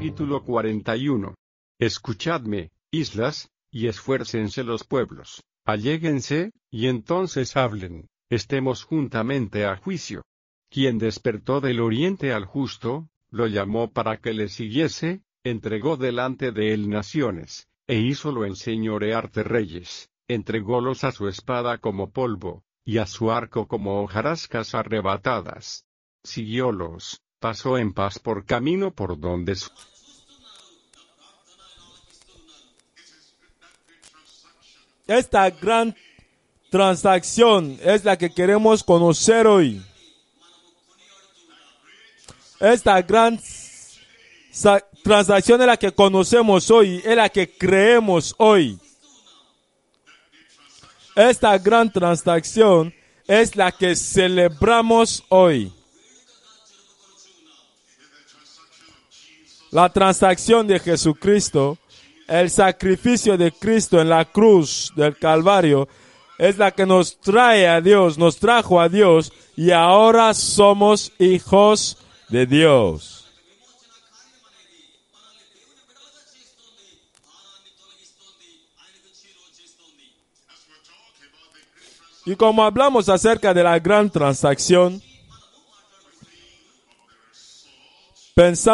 capítulo 41. Escuchadme, islas, y esfuércense los pueblos, alléguense, y entonces hablen, estemos juntamente a juicio. Quien despertó del oriente al justo, lo llamó para que le siguiese, entregó delante de él naciones, e hízolo enseñorear de reyes, entrególos a su espada como polvo, y a su arco como hojarascas arrebatadas. Siguiólos, pasó en paz por camino por donde su... Esta gran transacción es la que queremos conocer hoy. Esta gran transacción es la que conocemos hoy, es la que creemos hoy. Esta gran transacción es la que celebramos hoy. La transacción de Jesucristo, el sacrificio de Cristo en la cruz del Calvario, es la que nos trae a Dios, nos trajo a Dios, y ahora somos hijos de Dios. Y como hablamos acerca de la gran transacción, pensamos